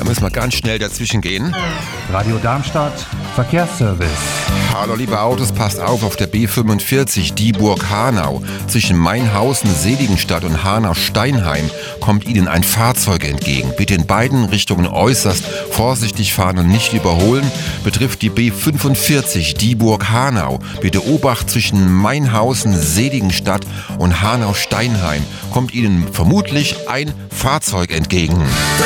müssen wir ganz schnell dazwischen gehen. Radio Darmstadt, Verkehrsservice. Hallo liebe Autos, passt auf der B45 Dieburg-Hanau. Zwischen Mainhausen, Seligenstadt und Hanau-Steinheim kommt Ihnen ein Fahrzeug entgegen. Bitte in beiden Richtungen äußerst vorsichtig fahren und nicht überholen. Betrifft die B45 Dieburg-Hanau. Bitte Obacht, zwischen Mainhausen, Seligenstadt und Hanau-Steinheim kommt Ihnen vermutlich ein Fahrzeug entgegen.